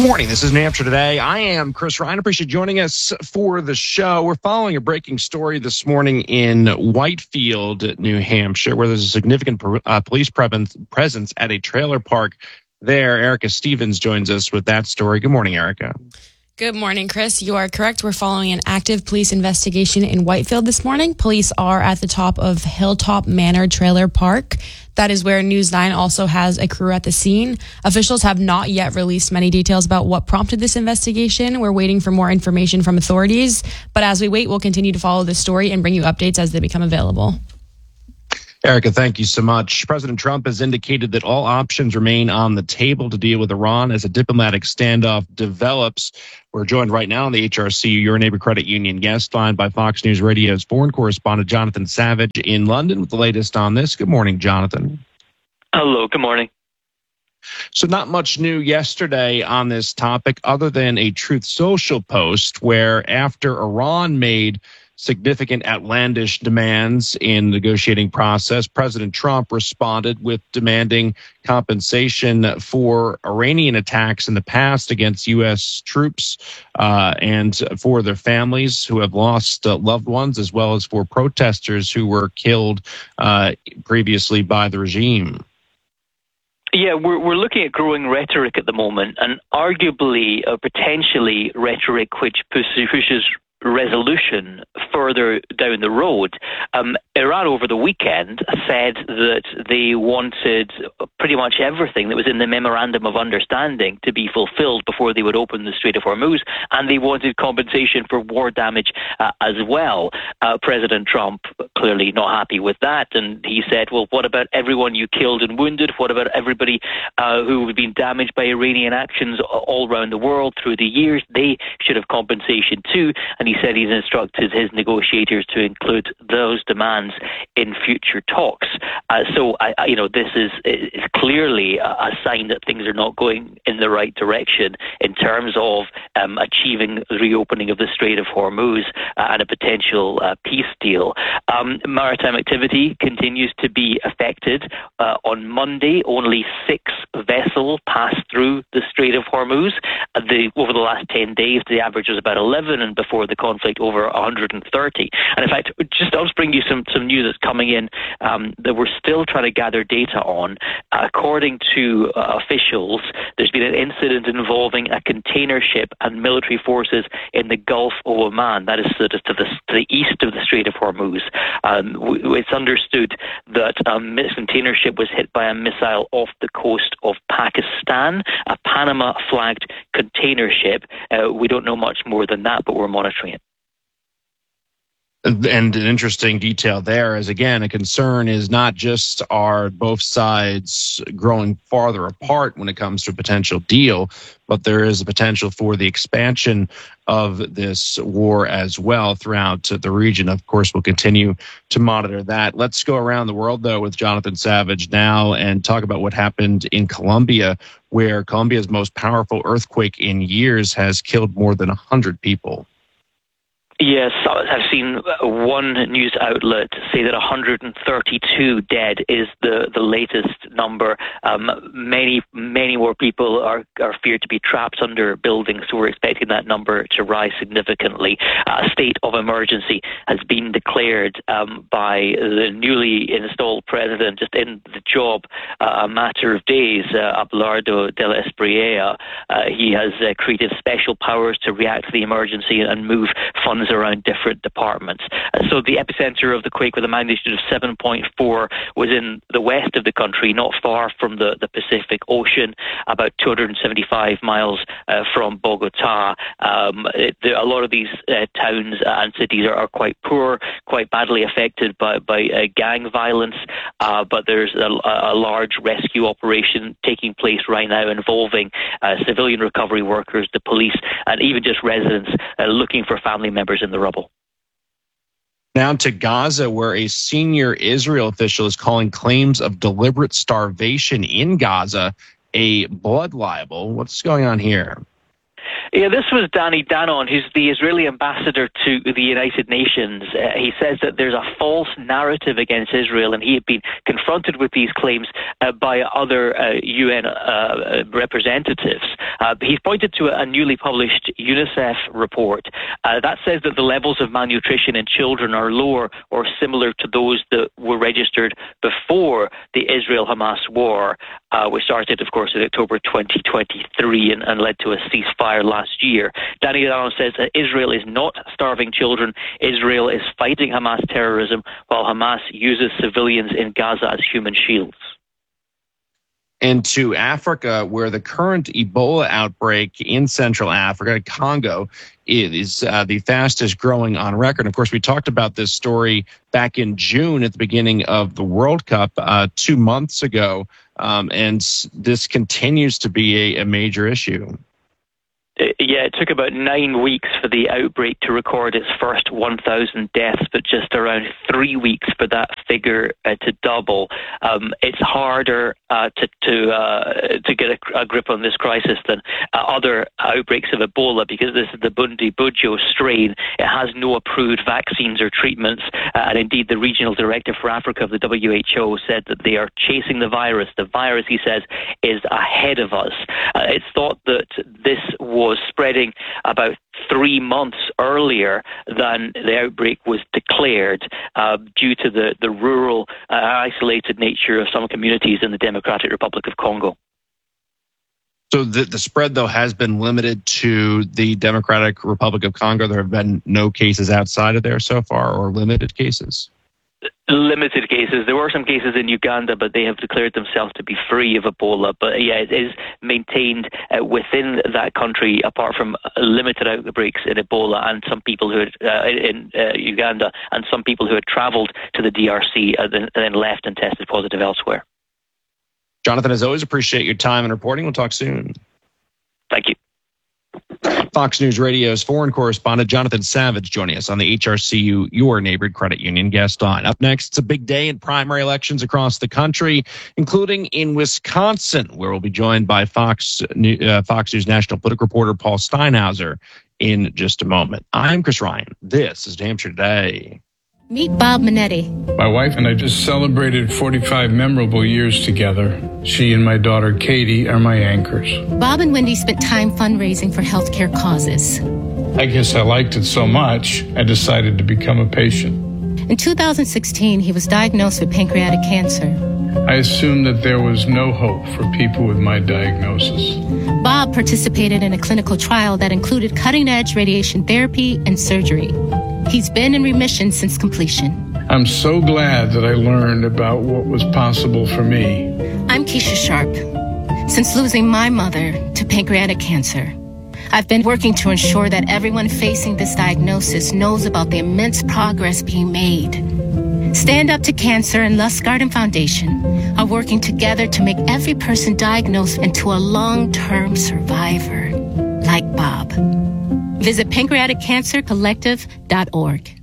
morning. This is New Hampshire Today. I am Chris Ryan. Appreciate you joining us for the show. We're following a breaking story this morning in Whitefield, New Hampshire, where there's a significant police presence at a trailer park there. Erica Stevens joins us with that story. Good morning, Erica. Good morning, Chris. You are correct. We're following an active police investigation in Whitefield this morning. Police are at the top of Hilltop Manor Trailer Park. That is where News 9 also has a crew at the scene. Officials have not yet released many details about what prompted this investigation. We're waiting for more information from authorities. But as we wait, we'll continue to follow this story and bring you updates as they become available. Erica, thank you so much. President Trump has indicated that all options remain on the table to deal with Iran as a diplomatic standoff develops. We're joined right now on the HRC, Your Neighbor Credit Union guest line by Fox News Radio's foreign correspondent Jonathan Savage in London with the latest on this. Good morning, Jonathan. Hello, good morning. So not much new yesterday on this topic other than a Truth Social post where after Iran made significant outlandish demands in the negotiating process, President Trump responded with demanding compensation for Iranian attacks in the past against U.S. troops and for their families who have lost loved ones, as well as for protesters who were killed previously by the regime. Yeah, we're looking at growing rhetoric at the moment, and arguably, potentially rhetoric which pushes resolution further down the road. Iran over the weekend said that they wanted pretty much everything that was in the Memorandum of Understanding to be fulfilled before they would open the Strait of Hormuz, and they wanted compensation for war damage as well. President Trump clearly not happy with that, and he said, well, what about everyone you killed and wounded? What about everybody who have been damaged by Iranian actions all around the world through the years? They should have compensation too. And he said he's instructed his negotiators to include those demands in future talks. So this is clearly a sign that things are not going in the right direction in terms of achieving the reopening of the Strait of Hormuz and a potential peace deal. Maritime activity continues to be affected. On Monday, only 6 vessels passed through the Strait of Hormuz. Over the last 10 days, the average was about 11, and before the conflict, over 130. And in fact, I'll just bring you some news that's coming in that we're still trying to gather data on. According to officials, there's been an incident involving a container ship and military forces in the Gulf of Oman. That is to the east of the Strait of Hormuz. It's understood that this container ship was hit by a missile off the coast of Pakistan, a Panama-flagged container ship. We don't know much more than that, but we're monitoring it. And an interesting detail there is, again, a concern is not just are both sides growing farther apart when it comes to a potential deal, but there is a potential for the expansion of this war as well throughout the region. Of course, we'll continue to monitor that. Let's go around the world, though, with Jonathan Savage now and talk about what happened in Colombia, where Colombia's most powerful earthquake in years has killed more than 100 people. Yes, I've seen one news outlet say that 132 dead is the latest number. Many more people are feared to be trapped under buildings, so we're expecting that number to rise significantly. A state of emergency has been declared by the newly installed president, just in the job a matter of days, Abelardo de la Espriella. He has created special powers to react to the emergency and move funds around different departments. So the epicenter of the quake, with a magnitude of 7.4, was in the west of the country, not far from the Pacific Ocean, about 275 miles from Bogota. A lot of these towns and cities are quite poor, quite badly affected by gang violence, but there's a large rescue operation taking place right now involving civilian recovery workers, the police, and even just residents looking for family members in the rubble. Now to Gaza, where a senior Israel official is calling claims of deliberate starvation in Gaza a blood libel. What's going on here? Yeah, this was Danny Danon, who's the Israeli ambassador to the United Nations. He says that there's a false narrative against Israel, and he had been confronted with these claims by other UN representatives. He's pointed to a newly published UNICEF report that says that the levels of malnutrition in children are lower or similar to those that were registered before the Israel-Hamas war, which started, of course, in October 2023 and led to a ceasefire last year. Danny O'Donnell says that Israel is not starving children. Israel is fighting Hamas terrorism while Hamas uses civilians in Gaza as human shields. And to Africa, where the current Ebola outbreak in Central Africa, Congo, is the fastest growing on record. Of course, we talked about this story back in June at the beginning of the World Cup 2 months ago, and this continues to be a major issue. Yeah, it took about 9 weeks for the outbreak to record its first 1,000 deaths, but just around 3 weeks for that figure to double. It's harder to get a grip on this crisis than other outbreaks of Ebola, because this is the Bundi-Bujo strain. It has no approved vaccines or treatments, and indeed the regional director for Africa of the WHO said that they are chasing the virus. The virus, he says, is ahead of us. It's thought that this was spreading about 3 months earlier than the outbreak was declared, due to the rural, isolated nature of some communities in the Democratic Republic of Congo. So the spread, though, has been limited to the Democratic Republic of Congo. There have been no cases outside of there so far, or limited cases? Limited cases. There were some cases in Uganda, but they have declared themselves to be free of Ebola. But yeah, it is maintained within that country, apart from limited outbreaks in Ebola and some people who had in Uganda, and some people who had travelled to the DRC and then left and tested positive elsewhere. Jonathan, as always, appreciate your time and reporting. We'll talk soon. Thank you. Fox News Radio's foreign correspondent Jonathan Savage joining us on the HRCU Your Neighborhood Credit Union guest line. Up next, it's a big day in primary elections across the country, including in Wisconsin, where we'll be joined by Fox News national political reporter Paul Steinhauser in just a moment. I'm Chris Ryan. This is New Hampshire Today. Meet Bob Minetti. My wife and I just celebrated 45 memorable years together. She and my daughter Katie are my anchors. Bob and Wendy spent time fundraising for healthcare causes. I guess I liked it so much, I decided to become a patient. In 2016, he was diagnosed with pancreatic cancer. I assumed that there was no hope for people with my diagnosis. Bob participated in a clinical trial that included cutting-edge radiation therapy and surgery. He's been in remission since completion. I'm so glad that I learned about what was possible for me. I'm Keisha Sharp. Since losing my mother to pancreatic cancer, I've been working to ensure that everyone facing this diagnosis knows about the immense progress being made. Stand Up to Cancer and Lusk Garden Foundation are working together to make every person diagnosed into a long-term survivor, like Bob. Visit pancreaticcancercollective.org.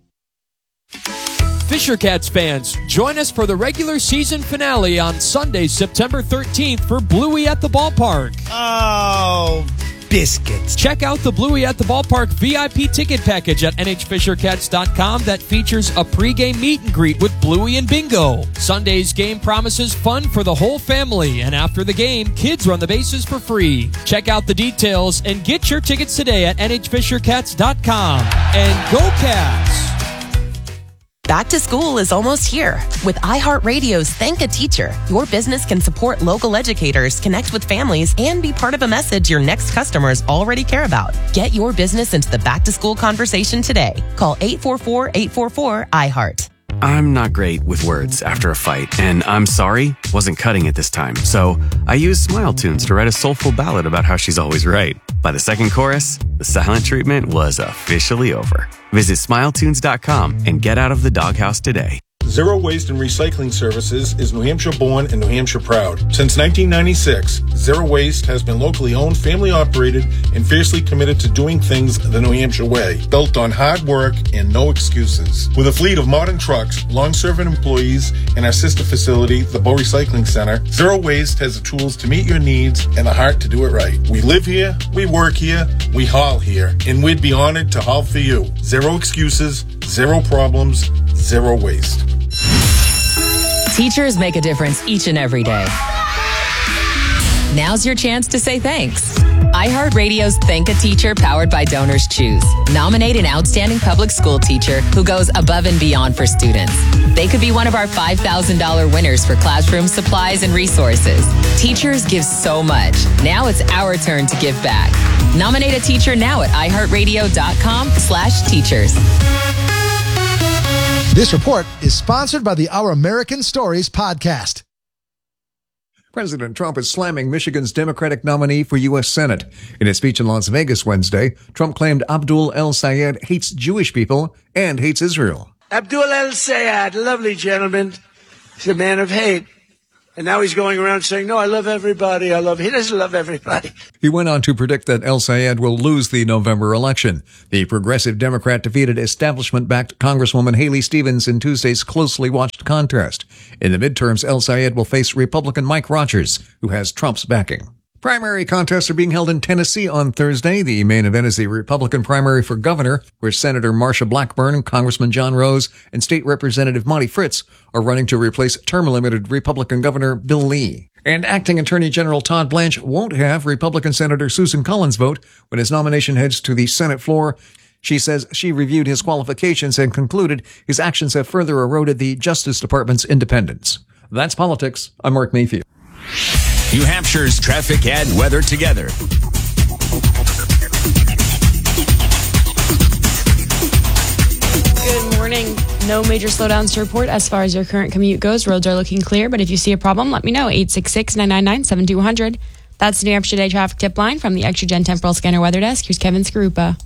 Fisher Cats fans, join us for the regular season finale on Sunday, September 13th for Bluey at the Ballpark. Oh, biscuits. Check out the Bluey at the Ballpark VIP ticket package at nhfishercats.com that features a pregame meet and greet with Bluey and Bingo. Sunday's game promises fun for the whole family, and after the game, kids run the bases for free. Check out the details and get your tickets today at nhfishercats.com. And go Cats! Back to school is almost here. With iHeartRadio's Thank a Teacher, your business can support local educators, connect with families, and be part of a message your next customers already care about. Get your business into the back-to-school conversation today. Call 844-844-iHeart. I'm not great with words after a fight, and I'm sorry wasn't cutting it this time. So I used Smile Tunes to write a soulful ballad about how she's always right. By the second chorus, the silent treatment was officially over. Visit SmileTunes.com and get out of the doghouse today. Zero Waste and Recycling Services is New Hampshire born and New Hampshire proud. Since 1996, Zero Waste has been locally owned, family operated, and fiercely committed to doing things the New Hampshire way, built on hard work and no excuses. With a fleet of modern trucks, long-serving employees, and our sister facility, the Bow Recycling Center, Zero Waste has the tools to meet your needs and the heart to do it right. We live here, we work here, we haul here, and we'd be honored to haul for you. Zero excuses, zero problems, zero waste. Teachers make a difference each and every day. Now's your chance to say thanks. iHeartRadio's Thank a Teacher, powered by Donors Choose. Nominate an outstanding public school teacher who goes above and beyond for students. They could be one of our $5,000 winners for classroom supplies and resources. Teachers give so much. Now it's our turn to give back. Nominate a teacher now at iHeartRadio.com/teachers. This report is sponsored by the Our American Stories podcast. President Trump is slamming Michigan's Democratic nominee for U.S. Senate. In a speech in Las Vegas Wednesday, Trump claimed Abdul El-Sayed hates Jewish people and hates Israel. Abdul El-Sayed, lovely gentleman. He's a man of hate. And now he's going around saying, no, I love everybody. He doesn't love everybody. He went on to predict that El-Sayed will lose the November election. The progressive Democrat defeated establishment-backed Congresswoman Haley Stevens in Tuesday's closely watched contest. In the midterms, El-Sayed will face Republican Mike Rogers, who has Trump's backing. Primary contests are being held in Tennessee on Thursday. The main event is the Republican primary for governor, where Senator Marsha Blackburn, Congressman John Rose, and State Representative Monty Fritz are running to replace term-limited Republican Governor Bill Lee. And Acting Attorney General Todd Blanche won't have Republican Senator Susan Collins vote when his nomination heads to the Senate floor. She says she reviewed his qualifications and concluded his actions have further eroded the Justice Department's independence. That's politics. I'm Mark Mayfield. New Hampshire's traffic and weather together. Good morning. No major slowdowns to report as far as your current commute goes. Roads are looking clear, but if you see a problem, let me know. 866-999-7200. That's the New Hampshire Today traffic tip line from the ExtraGen Temporal Scanner Weather Desk. Here's Kevin Skarupa.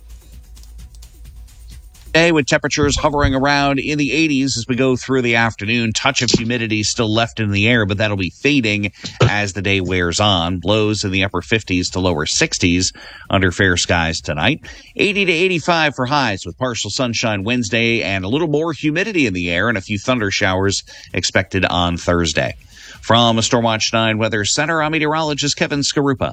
Today, with temperatures hovering around in the 80s as we go through the afternoon. Touch of humidity still left in the air, but that'll be fading as the day wears on. Lows in the upper 50s to lower 60s under fair skies tonight. 80 to 85 for highs with partial sunshine Wednesday and a little more humidity in the air and a few thunder showers expected on Thursday. From a Stormwatch 9 Weather Center, I'm meteorologist Kevin Skarupa.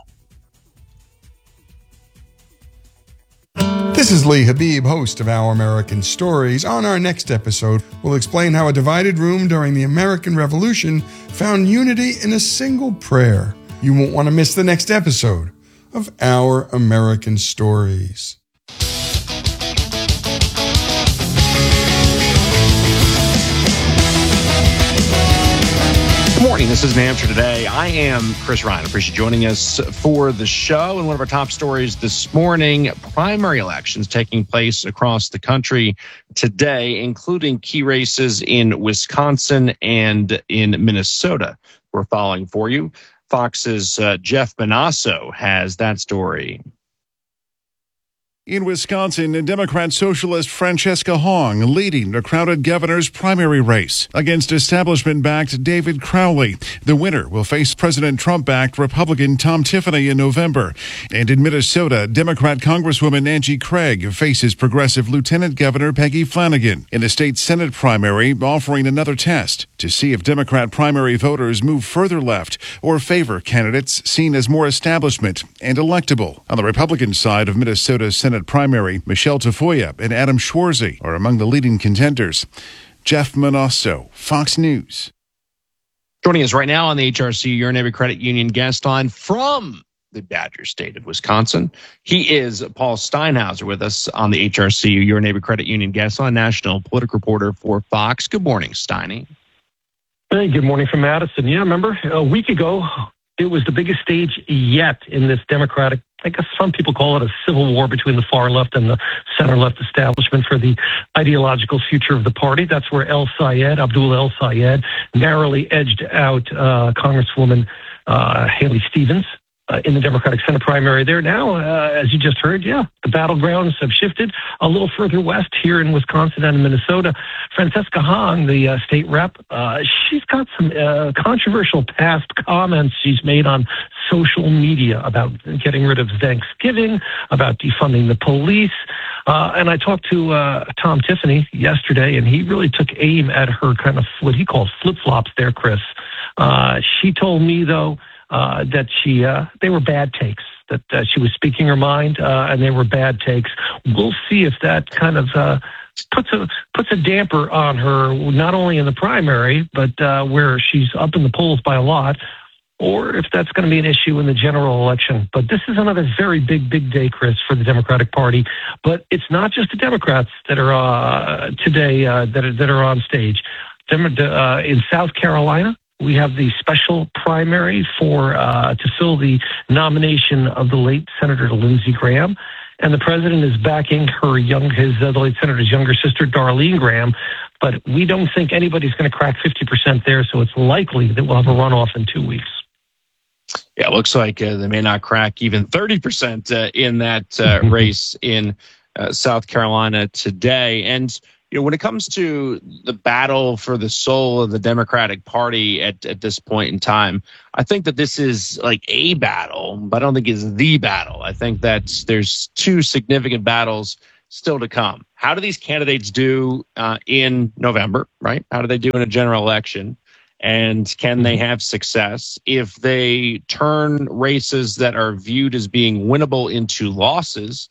This is Lee Habib, host of Our American Stories. On our next episode, we'll explain how a divided room during the American Revolution found unity in a single prayer. You won't want to miss the next episode of Our American Stories. Good morning. This is New Hampshire Today. I am Chris Ryan. I appreciate you joining us for the show. And one of our top stories this morning, primary elections taking place across the country today, including key races in Wisconsin and in Minnesota. We're following for you. Fox's Jeff Manasso has that story. In Wisconsin, Democrat socialist Francesca Hong leading the crowded governor's primary race against establishment-backed David Crowley. The winner will face President Trump-backed Republican Tom Tiffany in November. And in Minnesota, Democrat Congresswoman Angie Craig faces progressive Lieutenant Governor Peggy Flanagan in the state Senate primary, offering another test to see if Democrat primary voters move further left or favor candidates seen as more establishment and electable. On the Republican side of Minnesota's Senate primary, Michelle Tafoya and Adam Schwarzy are among the leading contenders. Jeff Manasso, Fox News. Joining us right now on the HRC Your Neighbor Credit Union guest line from the Badger State of Wisconsin. He is Paul Steinhauser with us on the HRC Your Neighbor Credit Union guest line, national political reporter for Fox. Good morning, Steiny. Hey, good morning from Madison. Yeah, remember a week ago, it was the biggest stage yet in this Democratic, I guess some people call it a civil war between the far left and the center left establishment for the ideological future of the party. That's where Abdul El-Sayed, narrowly edged out Congresswoman Haley Stevens in the Democratic Senate primary there. Now, as you just heard, the battlegrounds have shifted a little further west here in Wisconsin and in Minnesota. Francesca Hong, the state rep, she's got some controversial past comments she's made on social media about getting rid of Thanksgiving, about defunding the police. And I talked to Tom Tiffany yesterday, and he really took aim at her kind of what he calls flip-flops there, Chris. She told me, though, that they were bad takes, that she was speaking her mind, and they were bad takes. We'll see if that kind of puts a damper on her, not only in the primary, but where she's up in the polls by a lot. or if that's going to be an issue in the general election. But this is another very big day, Chris, for the Democratic Party. But it's not just the Democrats that are today that are on stage. In South Carolina, we have the special primary to fill the nomination of the late Senator Lindsey Graham. And the president is backing the late senator's younger sister, Darlene Graham. But we don't think anybody's going to crack 50% there, so it's likely that we'll have a runoff in 2 weeks. Yeah, it looks like they may not crack even 30% in that race in South Carolina today. And when it comes to the battle for the soul of the Democratic Party at this point in time, I think that this is like a battle, but I don't think it's the battle. I think that there's two significant battles still to come. How do these candidates do in November, right? How do they do in a general election? And can they have success if they turn races that are viewed as being winnable into losses?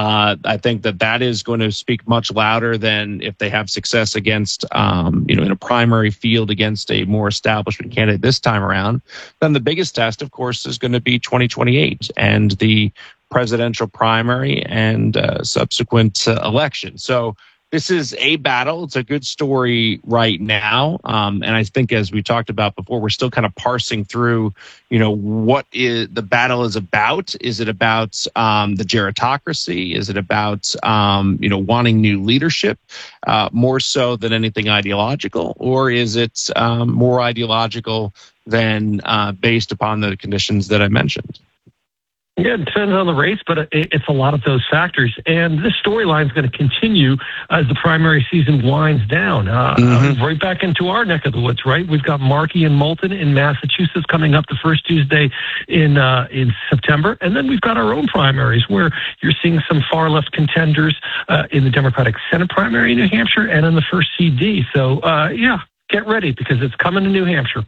I think that is going to speak much louder than if they have success against, in a primary field against a more establishment candidate this time around. Then the biggest test, of course, is going to be 2028 and the presidential primary and subsequent election. So this is a battle. It's a good story right now. And I think, as we talked about before, we're still kind of parsing through, what the battle is about. Is it about the gerontocracy? Is it about, wanting new leadership more so than anything ideological? Or is it more ideological than based upon the conditions that I mentioned? Yeah, it depends on the race, but it's a lot of those factors. And this storyline is going to continue as the primary season winds down. Right back into our neck of the woods, right? We've got Markey and Moulton in Massachusetts coming up the first Tuesday in September. And then we've got our own primaries where you're seeing some far left contenders in the Democratic Senate primary in New Hampshire and in the first CD. So, get ready because it's coming to New Hampshire.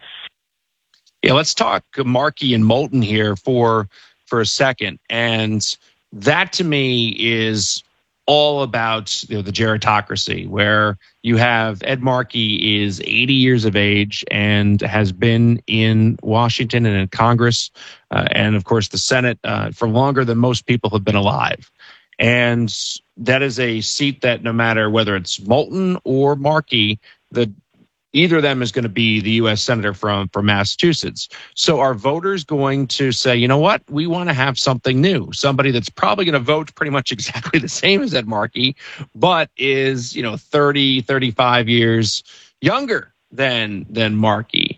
Yeah, let's talk Markey and Moulton here for a second. And that to me is all about the gerontocracy, where you have Ed Markey is 80 years of age and has been in Washington and in Congress and, of course, the Senate for longer than most people have been alive. And that is a seat that no matter whether it's Moulton or Markey, either of them is going to be the U.S. Senator from Massachusetts. So are voters going to say, you know what, we want to have something new, somebody that's probably going to vote pretty much exactly the same as Ed Markey, but is, 30, 35 years younger than Markey?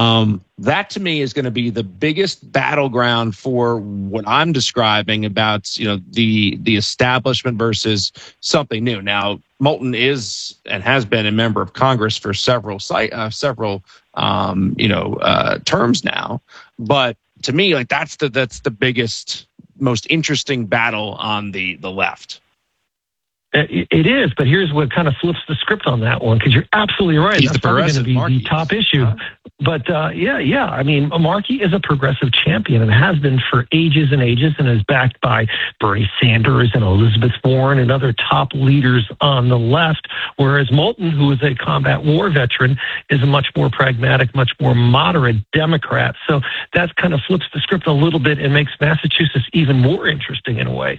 That to me is going to be the biggest battleground for what I'm describing about, the establishment versus something new. Now, Moulton is and has been a member of Congress for several terms now. But to me, that's the biggest, most interesting battle on the left. It is, but here's what kind of flips the script on that one, because you're absolutely right. That's probably going to be the top issue. But I mean, Markey is a progressive champion and has been for ages and ages, and is backed by Bernie Sanders and Elizabeth Warren and other top leaders on the left, whereas Moulton, who is a combat war veteran, is a much more pragmatic, much more moderate Democrat. So that kind of flips the script a little bit and makes Massachusetts even more interesting in a way.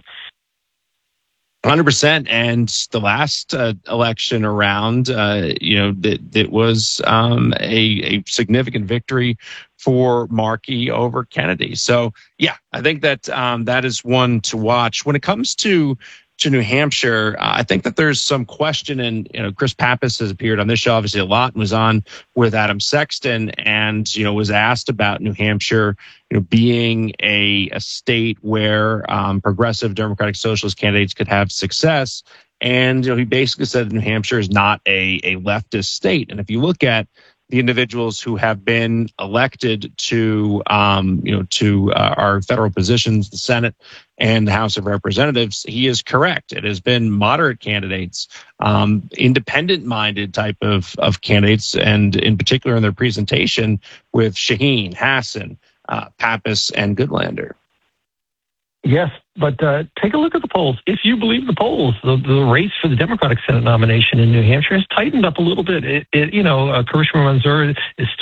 100%. And the last election around, that was a significant victory for Markey over Kennedy. So, yeah, I think that that is one to watch. When it comes to New Hampshire, I think that there's some question, and Chris Pappas has appeared on this show obviously a lot and was on with Adam Sexton and was asked about New Hampshire being a state where progressive Democratic Socialist candidates could have success. And he basically said that New Hampshire is not a leftist state. And if you look at the individuals who have been elected to our federal positions, the Senate and the House of Representatives, he is correct. It has been moderate candidates, independent-minded type of candidates, and in particular in their presentation with Shaheen, Hassan, Pappas, and Goodlander. Yes, but take a look at the polls. If you believe the polls, the race for the Democratic Senate nomination in New Hampshire has tightened up a little bit. Karishma Manzoor is still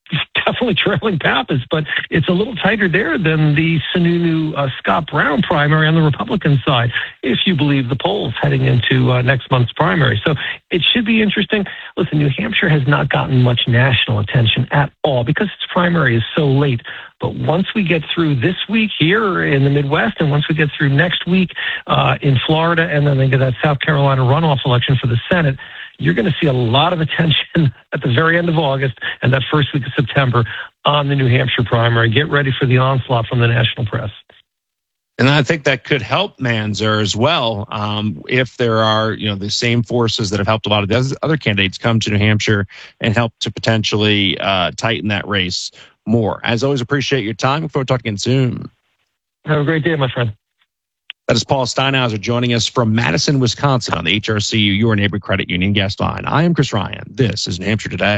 definitely trailing Pappas, but it's a little tighter there than the Sununu Scott Brown primary on the Republican side, if you believe the polls heading into next month's primary. So it should be interesting. Listen, New Hampshire has not gotten much national attention at all because its primary is so late. But once we get through this week here in the Midwest, and once we get through next week in Florida, and then they get that South Carolina runoff election for the Senate, you're going to see a lot of attention at the very end of August and that first week of September on the New Hampshire primary. Get ready for the onslaught from the national press. And I think that could help Manzer as well, if there are, the same forces that have helped a lot of the other candidates come to New Hampshire and help to potentially tighten that race more. As always, appreciate your time. Look forward to talking soon. Have a great day, my friend. That is Paul Steinhauser joining us from Madison, Wisconsin on the HRCU, your neighborhood credit union guest line. I am Chris Ryan. This is New Hampshire Today.